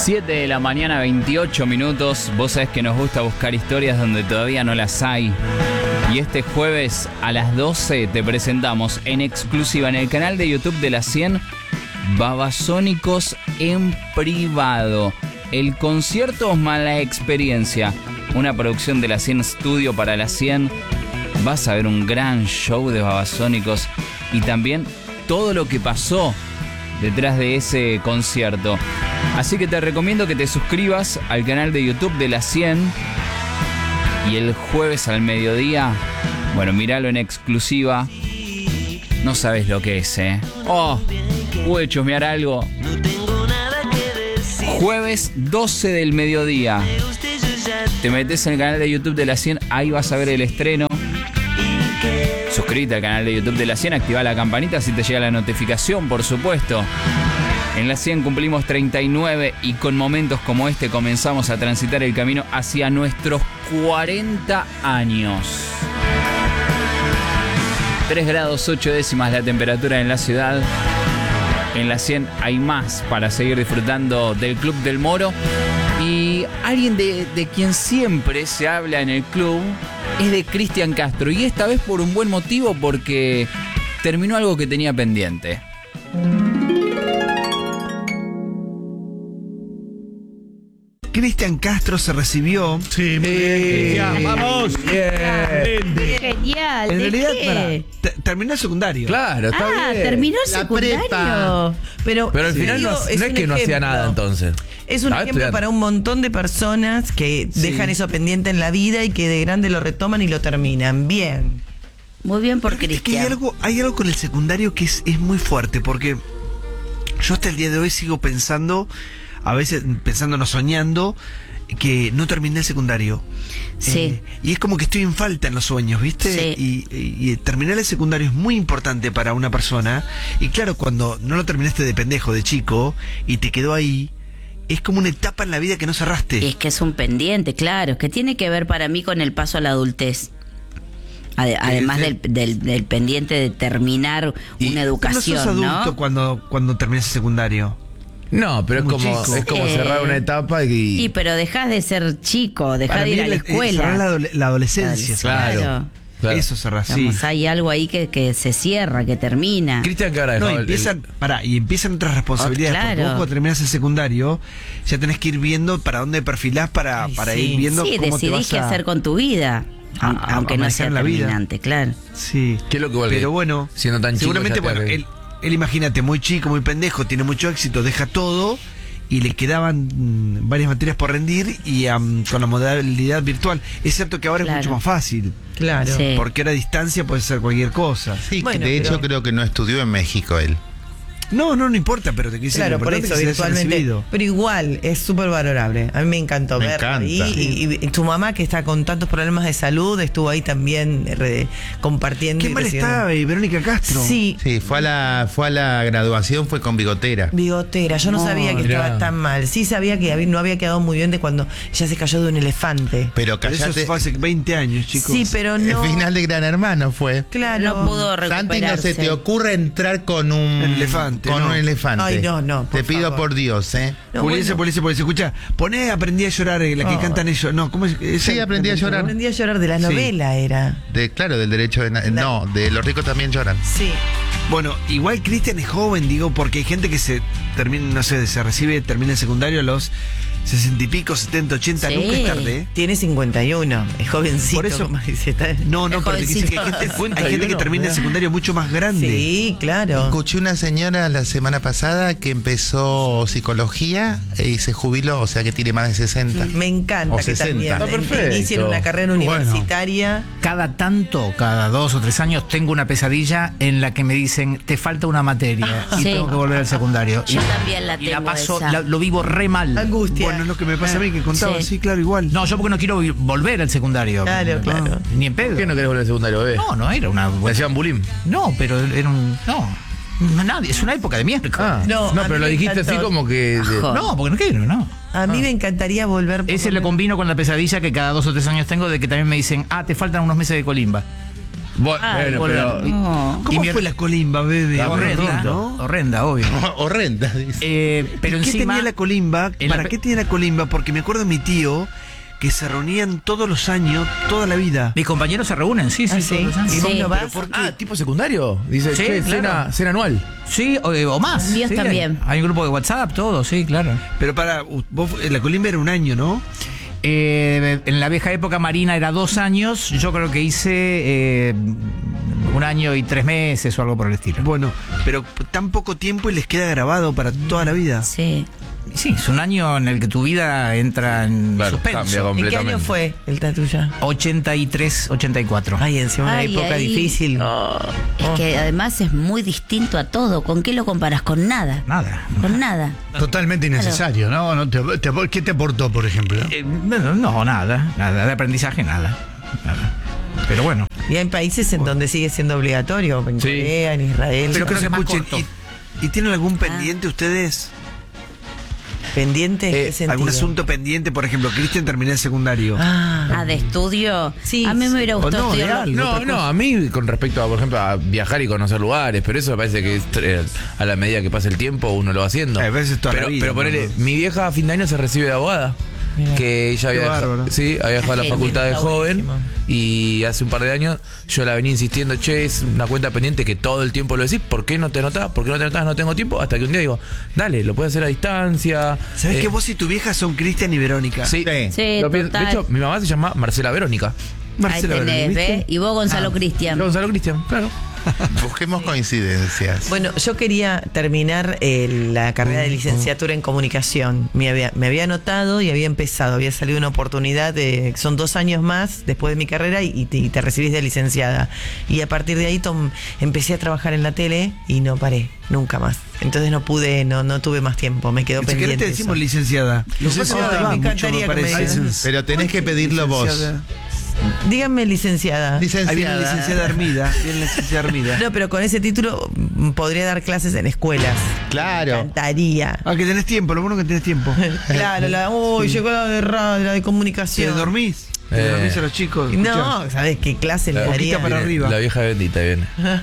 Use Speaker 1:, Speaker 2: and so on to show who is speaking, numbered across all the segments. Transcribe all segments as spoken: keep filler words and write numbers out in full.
Speaker 1: siete de la mañana, veintiocho minutos. Vos sabés que nos gusta buscar historias donde todavía no las hay. Y este jueves a las doce te presentamos en exclusiva en el canal de YouTube de la cien, Babasónicos en privado. El concierto más la experiencia. Una producción de la cien Studio para la cien. Vas a ver un gran show de Babasónicos y también todo lo que pasó detrás de ese concierto. Así que te recomiendo que te suscribas al canal de YouTube de la cien. Y el jueves al mediodía, bueno, míralo en exclusiva. No sabes lo que es, ¿eh? Oh, pude chusmear algo. Jueves doce del mediodía. Te metes en el canal de YouTube de la cien, ahí vas a ver el estreno. Suscríbete al canal de YouTube de la cien, activa la campanita así te llega la notificación, por supuesto. En la cien cumplimos treinta y nueve y con momentos como este comenzamos a transitar el camino hacia nuestros cuarenta años. tres grados ocho décimas la temperatura en la ciudad. En la cien hay más para seguir disfrutando del Club del Moro. Y alguien de, de quien siempre se habla en el club es de Cristian Castro. Y esta vez por un buen motivo, porque terminó algo que tenía pendiente.
Speaker 2: Cristian Castro se recibió.
Speaker 3: Sí, muy
Speaker 2: eh,
Speaker 3: bien. ¡Vamos!
Speaker 2: Bien.
Speaker 4: Genial.
Speaker 2: En
Speaker 4: ¿de
Speaker 2: realidad,
Speaker 4: qué?
Speaker 2: para, t- terminó el secundario.
Speaker 3: Claro, está
Speaker 4: Ah,
Speaker 3: bien.
Speaker 4: terminó el
Speaker 3: La
Speaker 4: secundario.
Speaker 3: prepa.
Speaker 5: Pero,
Speaker 3: Pero al
Speaker 5: sí,
Speaker 3: final no,
Speaker 5: digo,
Speaker 3: no es
Speaker 5: un
Speaker 3: que no hacía
Speaker 5: ejemplo.
Speaker 3: nada entonces.
Speaker 5: Es un
Speaker 3: Estaba
Speaker 5: ejemplo
Speaker 3: estudiando.
Speaker 5: para un montón de personas que
Speaker 2: Sí.
Speaker 5: dejan eso pendiente en la vida y que de grande lo retoman y lo terminan. Bien.
Speaker 4: Muy bien por
Speaker 2: Pero viste que hay
Speaker 4: Cristian.
Speaker 2: algo, hay algo con el secundario que es, es muy fuerte, porque yo hasta el día de hoy sigo pensando, a veces pensando, no soñando, que no terminé el secundario.
Speaker 4: Sí.
Speaker 2: Eh, y es como que estoy en falta en los sueños, ¿viste?
Speaker 4: Sí.
Speaker 2: Y, y- y terminar el secundario es muy importante para una persona. Y claro, cuando no lo terminaste de pendejo, de chico, y te quedó ahí, es como una etapa en la vida que no cerraste.
Speaker 4: Es que es un pendiente, claro, es que tiene que ver para mí con el paso a la adultez. Ade- Además del, del, del pendiente de terminar
Speaker 2: Y
Speaker 4: una educación,
Speaker 2: no sos adulto
Speaker 4: ¿no?
Speaker 2: cuando, cuando terminas el secundario.
Speaker 3: No, pero es
Speaker 2: Muy
Speaker 3: como,
Speaker 2: chico.
Speaker 3: es como
Speaker 4: Eh,
Speaker 3: cerrar una etapa y...
Speaker 4: Y pero dejás de ser chico, dejás
Speaker 2: Para
Speaker 4: de
Speaker 2: mí
Speaker 4: ir a la
Speaker 2: el- el
Speaker 4: escuela.
Speaker 2: cerrar la, adole- la adolescencia.
Speaker 3: Claro.
Speaker 4: Claro.
Speaker 3: Claro.
Speaker 2: Eso cerrar, sí.
Speaker 4: Digamos, hay algo ahí que, que se cierra, que termina.
Speaker 3: Cristian, que ahora
Speaker 2: No,
Speaker 3: dejó el-
Speaker 2: empiezan, pará, y empiezan otras responsabilidades.
Speaker 4: Oh, claro.
Speaker 2: Porque vos cuando terminás el secundario, ya tenés que ir viendo para dónde perfilás para,
Speaker 5: Ay,
Speaker 2: para
Speaker 5: sí.
Speaker 2: ir viendo
Speaker 4: Sí,
Speaker 2: cómo te
Speaker 4: decidís
Speaker 2: vas
Speaker 4: qué
Speaker 2: a...
Speaker 4: hacer con tu vida,
Speaker 2: a-
Speaker 4: aun-
Speaker 2: a-
Speaker 4: aunque
Speaker 2: a
Speaker 4: no
Speaker 2: manejar
Speaker 4: sea
Speaker 2: en la vida.
Speaker 4: terminante, claro.
Speaker 2: Sí.
Speaker 3: ¿Qué es lo que vale?
Speaker 2: Pero bueno,
Speaker 3: Siendo tan chico
Speaker 2: seguramente,
Speaker 3: ya te
Speaker 2: bueno,
Speaker 3: arregla.
Speaker 2: él, él imagínate, muy chico, muy pendejo, tiene mucho éxito, deja todo y le quedaban mm, varias materias por rendir y am, con la modalidad virtual. Es cierto que ahora
Speaker 4: Claro.
Speaker 2: es mucho más fácil,
Speaker 5: Claro.
Speaker 4: Sí.
Speaker 2: porque ahora a distancia puede ser cualquier cosa.
Speaker 6: Sí,
Speaker 5: Bueno,
Speaker 6: de hecho
Speaker 5: pero-
Speaker 6: creo que no estudió en México él.
Speaker 2: No, no, no importa, pero te quise decir,
Speaker 5: Claro,
Speaker 2: lo
Speaker 5: por
Speaker 2: importante
Speaker 5: eso,
Speaker 2: es que se haya
Speaker 5: virtualmente.
Speaker 2: recibido.
Speaker 5: Pero igual, es súper valorable. A mí me encantó
Speaker 6: Me
Speaker 5: verlo
Speaker 6: encanta.
Speaker 5: ahí. Y, y tu mamá, que está con tantos problemas de salud, estuvo ahí también eh, re- compartiendo.
Speaker 2: Qué
Speaker 5: y
Speaker 2: mal
Speaker 5: recibiendo-
Speaker 2: está eh, Verónica Castro.
Speaker 5: Sí,
Speaker 6: Sí, fue a la fue a la graduación, fue con bigotera.
Speaker 5: bigotera. Yo no,
Speaker 4: No,
Speaker 5: sabía que
Speaker 3: mirá.
Speaker 5: estaba tan mal. Sí sabía que había- no había quedado muy bien de cuando ya se cayó de un elefante.
Speaker 6: Pero
Speaker 2: Pero eso
Speaker 6: callate.
Speaker 2: fue hace veinte años, chicos.
Speaker 5: Sí, pero no.
Speaker 6: El final de Gran Hermano fue.
Speaker 5: Claro.
Speaker 4: No pudo
Speaker 6: Santi,
Speaker 4: recuperarse.
Speaker 6: no se te ocurre entrar con un
Speaker 2: El elefante,
Speaker 6: con
Speaker 2: no.
Speaker 6: un elefante.
Speaker 5: Ay, no, no, por
Speaker 6: Te pido
Speaker 5: favor.
Speaker 6: por Dios, ¿eh?
Speaker 5: No,
Speaker 2: Puliese,
Speaker 5: bueno.
Speaker 2: Puliese, Puliese. Escucha, poné Aprendí a llorar, eh, la que
Speaker 5: Oh.
Speaker 2: cantan ellos. No, ¿cómo es? Esa-
Speaker 6: Sí, Aprendí a llorar.
Speaker 5: Aprendí a llorar de la
Speaker 2: Sí.
Speaker 5: novela, era.
Speaker 6: De claro, del derecho de na- no, de los ricos también lloran.
Speaker 5: Sí.
Speaker 2: Bueno, igual Cristian es joven, digo, porque hay gente que se termina, no sé, se recibe, termina el secundario a los sesenta y pico, setenta, ochenta,
Speaker 4: Sí.
Speaker 2: nunca es tarde, ¿eh?
Speaker 5: Tiene cincuenta y uno. Es jovencito.
Speaker 2: Por eso-
Speaker 5: como dice, está-
Speaker 2: No, no,
Speaker 4: Es
Speaker 2: pero te dice que hay
Speaker 4: jovencito.
Speaker 2: gente, hay gente que termina el secundario mucho más grande.
Speaker 5: Sí, claro.
Speaker 6: Escuché una señora la semana pasada que empezó psicología y se jubiló, o sea que tiene más de sesenta.
Speaker 5: Me encanta
Speaker 6: O
Speaker 5: que
Speaker 6: sesenta.
Speaker 5: también
Speaker 3: Está perfecto.
Speaker 5: inicien una carrera universitaria.
Speaker 7: Cada tanto, cada dos o tres años, tengo una pesadilla en la que me dicen, te falta una materia y
Speaker 4: Sí.
Speaker 7: tengo que volver al secundario.
Speaker 4: Yo
Speaker 7: y,
Speaker 4: también la
Speaker 7: y la
Speaker 4: tengo
Speaker 7: paso,
Speaker 4: esa.
Speaker 7: la- lo vivo re mal.
Speaker 5: Angustia.
Speaker 2: Bueno, es lo que me pasa a mí, que contaba,
Speaker 4: Sí.
Speaker 2: sí, claro, igual.
Speaker 7: No, yo porque no quiero vi- volver al secundario.
Speaker 5: Claro, claro.
Speaker 7: Ni en pedo.
Speaker 3: ¿Por qué no querés volver al secundario, bebé?
Speaker 7: No, no era una...
Speaker 3: ¿Le hacían bullying?
Speaker 7: No, pero era un... No, no, nadie, es una época de miércoles.
Speaker 3: Ah,
Speaker 5: No,
Speaker 3: no,
Speaker 5: a
Speaker 3: pero
Speaker 5: mí
Speaker 3: lo
Speaker 5: me
Speaker 3: dijiste así
Speaker 5: encantó.
Speaker 3: como que... de-
Speaker 4: Ajo.
Speaker 7: No, porque no quiero, no.
Speaker 5: A mí me encantaría volver. por
Speaker 7: Ese
Speaker 5: lo
Speaker 7: le
Speaker 5: menos-
Speaker 7: combino con la pesadilla que cada dos o tres años tengo de que también me dicen, ah, te faltan unos meses de colimba.
Speaker 3: Bueno,
Speaker 4: Ah,
Speaker 3: bueno,
Speaker 7: bueno.
Speaker 3: pero.
Speaker 4: No.
Speaker 2: ¿Cómo
Speaker 7: Y mi-
Speaker 2: fue la colimba, bebé?
Speaker 7: Horrenda,
Speaker 2: ¿no?
Speaker 7: horrenda, obvio.
Speaker 6: Horrenda, dice.
Speaker 7: Eh, pero
Speaker 2: ¿Y qué
Speaker 7: encima,
Speaker 2: tenía la colimba?
Speaker 7: en la
Speaker 2: ¿Para
Speaker 7: pe-
Speaker 2: qué tenía la colimba? Porque me acuerdo de mi tío que se reunían todos los años, toda la vida.
Speaker 7: mis compañeros se reúnen, sí, sí,
Speaker 5: Ah,
Speaker 7: todos
Speaker 5: sí.
Speaker 7: los años.
Speaker 5: ¿Y vos
Speaker 4: Sí.
Speaker 5: no vas?
Speaker 2: ¿Pero por qué?
Speaker 3: Ah, tipo secundario. Dice,
Speaker 7: Sí,
Speaker 3: che,
Speaker 7: claro.
Speaker 3: cena, cena anual.
Speaker 7: Sí, o, o más.
Speaker 4: Míos
Speaker 7: sí,
Speaker 4: también.
Speaker 7: Hay, hay un grupo de WhatsApp, todo, sí, claro.
Speaker 2: Pero para, vos, la colimba era un año, ¿no?
Speaker 7: Eh, en la vieja época Marina era dos años, yo creo que hice eh, un año y tres meses o algo por el estilo.
Speaker 2: Bueno, pero tan poco tiempo y les queda grabado para toda la vida.
Speaker 4: Sí.
Speaker 7: Sí, es un año en el que tu vida entra en
Speaker 3: Claro,
Speaker 7: suspenso.
Speaker 3: cambia
Speaker 5: ¿En qué
Speaker 3: completamente.
Speaker 5: año fue el tatuya?
Speaker 7: ochenta y tres, ochenta y cuatro.
Speaker 5: Ay, encima una
Speaker 4: Ay,
Speaker 5: época
Speaker 4: ahí-
Speaker 5: difícil.
Speaker 4: Es que además es muy distinto a todo. ¿Con qué lo comparas? Con nada.
Speaker 7: Nada.
Speaker 4: Con nada.
Speaker 8: Totalmente innecesario, ¿no? No te- te- ¿Qué te aportó, por ejemplo?
Speaker 7: Eh, no, no, nada. Nada. De aprendizaje, nada. Nada. Pero bueno.
Speaker 5: Y hay países en donde sigue siendo obligatorio, en
Speaker 3: Sí.
Speaker 5: Corea, en Israel.
Speaker 7: Pero creo que es más
Speaker 2: Escuchen,
Speaker 7: corto.
Speaker 2: ¿y, y tienen algún pendiente ustedes?
Speaker 5: ¿Pendiente en
Speaker 3: Eh,
Speaker 5: qué sentido?
Speaker 2: ¿Algún asunto pendiente? Por ejemplo, Cristian terminó el secundario.
Speaker 5: Ah,
Speaker 4: Ah, de estudio.
Speaker 5: Sí,
Speaker 4: A mí me hubiera
Speaker 2: o
Speaker 4: gustado
Speaker 2: no, de
Speaker 4: estudiar.
Speaker 2: algo.
Speaker 3: No,
Speaker 2: otra
Speaker 3: no,
Speaker 2: cosa.
Speaker 3: a mí con respecto a, por ejemplo, a viajar y conocer lugares, pero eso me parece que es, eh, a la medida que pasa el tiempo uno lo va haciendo.
Speaker 2: A veces toda la
Speaker 3: pero,
Speaker 2: vida,
Speaker 3: pero ponele,
Speaker 2: ¿no?
Speaker 3: mi vieja a fin de año se recibe de abogada.
Speaker 5: Mirá.
Speaker 3: Que ella había
Speaker 2: Qué
Speaker 3: dejado,
Speaker 2: bárbaro.
Speaker 3: sí, había dejado la
Speaker 4: Genial,
Speaker 3: facultad de
Speaker 5: está
Speaker 3: joven
Speaker 5: buenísimo.
Speaker 3: y hace un par de años yo la venía insistiendo, che, es una cuenta pendiente que todo el tiempo lo decís, ¿por qué no te anotás? ¿Por qué no te anotás? No tengo tiempo. Hasta que un día digo, dale, lo puedes hacer a distancia.
Speaker 2: ¿Sabés
Speaker 3: Eh,
Speaker 2: que vos y tu vieja son Cristian y Verónica?
Speaker 3: Sí,
Speaker 4: Sí,
Speaker 3: Lo pienso-
Speaker 4: total.
Speaker 3: de hecho, mi mamá se llama Marcela Verónica.
Speaker 4: Ahí tenés,
Speaker 2: Verónica,
Speaker 4: ¿ves?
Speaker 2: ¿viste?
Speaker 4: Y vos, Gonzalo Cristian.
Speaker 3: Gonzalo Cristian, claro.
Speaker 6: Busquemos coincidencias.
Speaker 5: bueno, yo quería terminar eh, la carrera de licenciatura en comunicación. Me había, me había anotado y había empezado. Había salido una oportunidad, de, son dos años más después de mi carrera y te, y te recibís de licenciada. Y a partir de ahí tom- empecé a trabajar en la tele y no paré, nunca más. Entonces no pude, no, no tuve más tiempo, me quedó
Speaker 2: Si querés
Speaker 5: pendiente.
Speaker 2: te decimos
Speaker 5: eso.
Speaker 2: licenciada.
Speaker 5: Licenciada,
Speaker 2: Lo que pasa es que
Speaker 5: me
Speaker 2: va mucho,
Speaker 5: encantaría que me
Speaker 2: parece.
Speaker 5: digan.
Speaker 6: Pero tenés que pedirlo vos.
Speaker 2: Licenciada.
Speaker 5: Díganme licenciada.
Speaker 6: Licenciada.
Speaker 2: Ahí viene la licenciada Armida. Viene la licenciada Armida.
Speaker 5: No, pero con ese título mm, podría dar clases en escuelas. Me
Speaker 6: Claro.
Speaker 5: encantaría.
Speaker 2: Ah, que tenés tiempo, lo bueno que tenés tiempo.
Speaker 5: Claro, la, uy, llegó la de radio, la de
Speaker 2: ¿Te
Speaker 5: comunicación.
Speaker 2: dormís? ¿Te
Speaker 3: Eh.
Speaker 2: dormís a los chicos?
Speaker 5: No, ¿sabes qué clase le
Speaker 3: La
Speaker 5: daría?
Speaker 2: boquita para
Speaker 3: Viene
Speaker 2: arriba.
Speaker 3: La vieja bendita viene.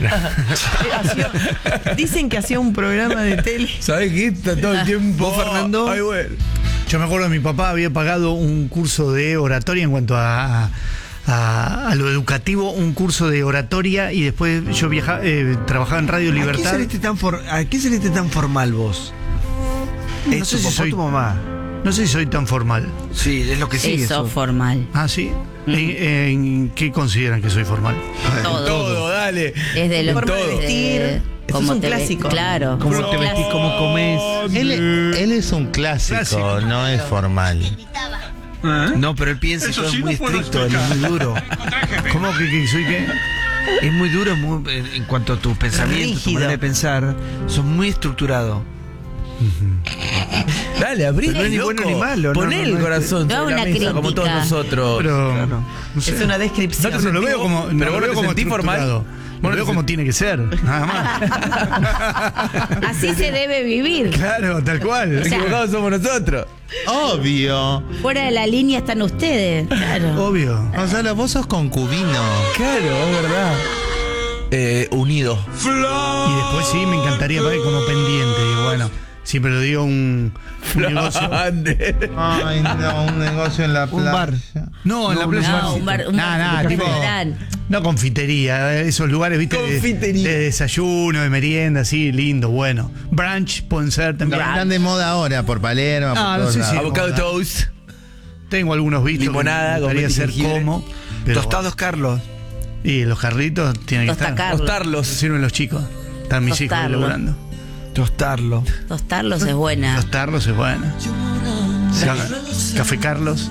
Speaker 5: Hacía- dicen que hacía un programa de tele.
Speaker 3: ¿Sabés qué? Está todo el tiempo.
Speaker 2: ¿Vos, Fernando?
Speaker 3: Ay, bueno.
Speaker 8: Yo me acuerdo que mi papá había pagado un curso de oratoria en cuanto a, a, a lo educativo, un curso de oratoria y después yo viajaba, eh, trabajaba en Radio
Speaker 2: ¿A qué,
Speaker 8: Libertad.
Speaker 2: saliste tan for- ¿A qué saliste tan formal vos?
Speaker 8: No
Speaker 2: ¿Es
Speaker 8: sé
Speaker 2: tu
Speaker 8: si
Speaker 2: papá o
Speaker 8: soy-
Speaker 2: tu mamá?
Speaker 8: No sé si soy tan formal.
Speaker 2: Sí, es lo que sigue.
Speaker 4: Eso
Speaker 2: eso.
Speaker 4: formal.
Speaker 8: Ah, sí. ¿En, en qué consideran que soy formal?
Speaker 4: Todo.
Speaker 3: Todo, dale.
Speaker 4: Es de lo
Speaker 5: Forma de
Speaker 4: de-
Speaker 5: vestir. Eso
Speaker 4: cómo
Speaker 5: es un
Speaker 4: te ve-
Speaker 5: clásico.
Speaker 4: Claro.
Speaker 2: ¿Cómo
Speaker 4: un
Speaker 2: te vestís?
Speaker 4: clásico.
Speaker 2: ¿Cómo comes?
Speaker 6: Él, él es un clásico,
Speaker 8: Clásico.
Speaker 6: no es formal.
Speaker 2: No, pero él piensa que todo es muy estricto, él es muy duro.
Speaker 8: ¿Cómo que, que soy qué?
Speaker 2: Es muy duro es muy- en, en cuanto a tus pensamientos, tu
Speaker 5: Rígido.
Speaker 2: manera de pensar. Son muy estructurados.
Speaker 3: Dale, abrí.
Speaker 2: Pero no es ni bueno ni malo, no,
Speaker 3: Poné
Speaker 2: no,
Speaker 3: el
Speaker 2: no,
Speaker 3: corazón
Speaker 4: no,
Speaker 3: sobre la
Speaker 4: una
Speaker 3: mesa, como
Speaker 4: crítica.
Speaker 3: todos nosotros.
Speaker 8: Pero
Speaker 2: Claro.
Speaker 8: no sé.
Speaker 5: Es una descripción.
Speaker 8: No, no lo veo como, no
Speaker 3: pero
Speaker 8: lo
Speaker 3: vos
Speaker 8: veo
Speaker 3: no te
Speaker 8: como
Speaker 3: sentís formal.
Speaker 8: estructurado.
Speaker 3: Vos
Speaker 8: Lo
Speaker 3: no
Speaker 8: veo
Speaker 3: te
Speaker 8: como
Speaker 3: sent-
Speaker 8: tiene que ser, nada más.
Speaker 4: Así se debe vivir.
Speaker 8: Claro, tal cual.
Speaker 4: O sea,
Speaker 3: Equivocados somos nosotros.
Speaker 6: Obvio.
Speaker 4: Fuera de la línea están ustedes. Claro.
Speaker 8: Obvio.
Speaker 6: Gonzalo, vos sos concubino.
Speaker 3: Claro, es verdad. Eh, unido.
Speaker 8: Y después sí, me encantaría pagar como pendiente. Digo, bueno, siempre lo digo, un, un negocio.
Speaker 3: Grande.
Speaker 6: Ay, no, un negocio en la
Speaker 2: Un bar.
Speaker 8: No, en la playa.
Speaker 4: No, un bar, un
Speaker 8: Nah,
Speaker 4: bar-
Speaker 8: nah,
Speaker 4: un
Speaker 8: tipo-
Speaker 4: restaurante.
Speaker 8: No confitería, esos lugares, viste, de-
Speaker 3: Confitería.
Speaker 8: De, desayuno, de merienda, así, lindo, bueno. Brunch pueden ser también.
Speaker 6: Están de moda ahora por Palermo. por
Speaker 8: Ah, no
Speaker 6: todos
Speaker 8: sé si-
Speaker 6: lados.
Speaker 3: Avocado
Speaker 8: moda.
Speaker 3: toast.
Speaker 8: Tengo algunos vistos.
Speaker 3: Limonada,
Speaker 8: que me
Speaker 3: con
Speaker 8: gustaría
Speaker 3: menta y
Speaker 8: ser
Speaker 3: jengibre.
Speaker 8: como. pero-
Speaker 2: Tostados Carlos.
Speaker 8: Y los jarritos tienen que
Speaker 4: Tosta
Speaker 8: estar.
Speaker 4: Carlos.
Speaker 3: Tostarlos.
Speaker 8: Sirven los chicos. Están mis hijos
Speaker 4: Tostarlo.
Speaker 8: elaborando.
Speaker 2: Tostarlo.
Speaker 4: Tostarlos es buena.
Speaker 8: Tostarlos es bueno. Ca- Café Carlos.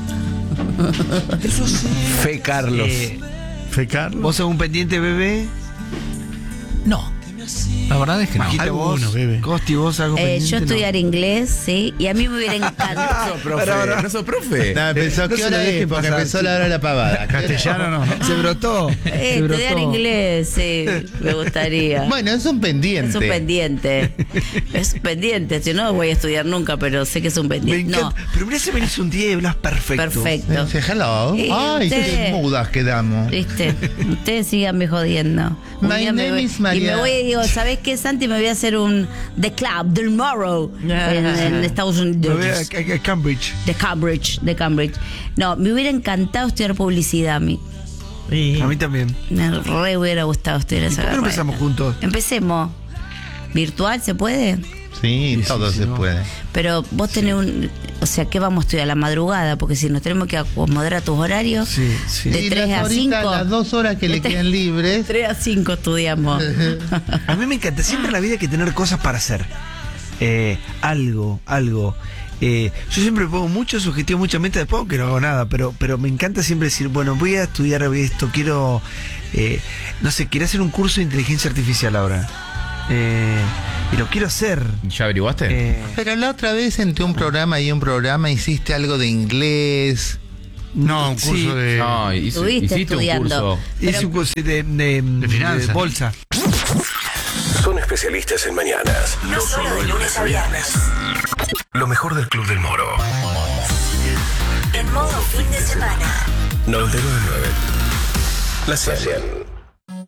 Speaker 3: Fe Carlos.
Speaker 2: Eh,
Speaker 8: Fe Carlos.
Speaker 2: ¿Vos sos un pendiente bebé?
Speaker 7: No. La verdad es que no.
Speaker 2: Majita, vos,
Speaker 8: Alguno, bebe.
Speaker 2: Costi, vos algo
Speaker 4: Eh,
Speaker 2: pendiente,
Speaker 4: yo
Speaker 2: ¿no?
Speaker 4: estudiar inglés, sí, y a mí me hubiera encantado.
Speaker 3: profe? ¿No sos profe?
Speaker 6: No, pensó,
Speaker 2: no
Speaker 6: ¿qué
Speaker 2: se
Speaker 6: hora
Speaker 2: lo
Speaker 6: es?
Speaker 2: deje
Speaker 6: Porque
Speaker 2: pasar,
Speaker 6: empezó
Speaker 2: chico.
Speaker 6: la hora de la pavada.
Speaker 8: Castellano no.
Speaker 2: Se brotó.
Speaker 4: Eh,
Speaker 2: se
Speaker 4: estudiar
Speaker 2: brotó.
Speaker 4: inglés, sí, me gustaría.
Speaker 6: Bueno, es un pendiente.
Speaker 4: Es un pendiente. Es un pendiente. Si no voy a estudiar nunca, pero sé que es un
Speaker 2: Me
Speaker 4: pendiente. No,
Speaker 2: encanta. Pero mirá si venís un día y hablas perfecto.
Speaker 4: perfecto.
Speaker 6: Dice, hello.
Speaker 4: Sí,
Speaker 6: Ay,
Speaker 4: usted-
Speaker 6: qué mudas quedamos.
Speaker 4: ¿Viste? Ustedes síganme jodiendo. Un
Speaker 6: My
Speaker 4: día me
Speaker 6: name
Speaker 4: voy-
Speaker 6: is María.
Speaker 4: Y me voy y digo, ¿sabés qué, Santi? Me voy a hacer un The Club, The Tomorrow en, en Estados
Speaker 2: Me voy a,
Speaker 4: Unidos.
Speaker 2: a- a Cambridge.
Speaker 4: De Cambridge, de Cambridge. No, me hubiera encantado estudiar publicidad a mí.
Speaker 5: Y-
Speaker 2: A mí también.
Speaker 4: Me re hubiera gustado estudiar
Speaker 2: ¿Y
Speaker 4: esa
Speaker 2: por qué no
Speaker 4: carrera.
Speaker 2: empezamos juntos?
Speaker 4: Empecemos. ¿Virtual se puede?
Speaker 6: Sí,
Speaker 2: Sí,
Speaker 6: todo
Speaker 2: sí,
Speaker 6: se
Speaker 2: no.
Speaker 6: puede.
Speaker 4: Pero vos tenés un... O sea, ¿qué vamos a estudiar a la madrugada? Porque si nos tenemos que acomodar a tus horarios,
Speaker 2: Sí, sí.
Speaker 4: de
Speaker 6: Y
Speaker 4: tres
Speaker 6: las
Speaker 4: a
Speaker 6: horitas,
Speaker 4: cinco.
Speaker 6: las dos horas que le
Speaker 4: De
Speaker 6: quedan libres.
Speaker 4: tres a cinco estudiamos.
Speaker 2: A mí me encanta. Siempre en la vida hay que tener cosas para hacer. Eh, algo, algo. Eh, yo siempre pongo muchos objetivos, muchas metas, después que no hago nada, pero, pero me encanta siempre decir, bueno, voy a estudiar esto, quiero, eh, no sé, quiero hacer un curso de inteligencia artificial ahora. Eh, y lo quiero hacer.
Speaker 3: ¿Ya averiguaste?
Speaker 2: Eh,
Speaker 6: Pero la otra vez entre un programa y un programa hiciste algo de inglés.
Speaker 8: No, un curso
Speaker 2: Sí.
Speaker 8: de.
Speaker 3: No, hice-
Speaker 4: Estuviste
Speaker 3: hiciste un
Speaker 4: estudiando.
Speaker 3: curso.
Speaker 2: hice un curso de, de, de-
Speaker 8: finanzas.
Speaker 2: de bolsa.
Speaker 9: Son especialistas en mañanas. No solo de lunes a viernes. Lo mejor del Club del Moro.
Speaker 10: En modo fin de semana.
Speaker 9: noventa y nueve punto nueve. La cien.